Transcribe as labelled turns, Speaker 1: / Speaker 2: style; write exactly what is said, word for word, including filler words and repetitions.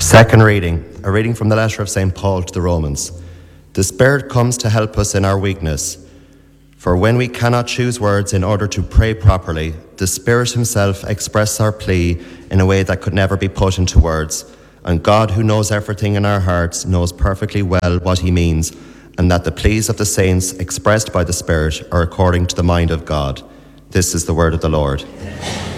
Speaker 1: Second reading, a reading from the letter of Saint Paul to the Romans. The Spirit comes to help us in our weakness. For when we cannot choose words in order to pray properly, the Spirit himself expresses our plea in a way that could never be put into words. And God, who knows everything in our hearts, knows perfectly well what he means, and that the pleas of the saints expressed by the Spirit are according to the mind of God. This is the word of the Lord.